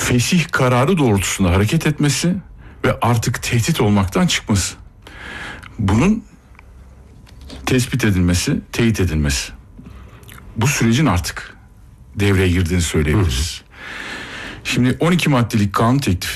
fesih kararı doğrultusunda hareket etmesi ve artık tehdit olmaktan çıkması. Bunun tespit edilmesi, teyit edilmesi. Bu sürecin artık devreye girdiğini söyleyebiliriz. Şimdi 12 maddelik kanun teklifi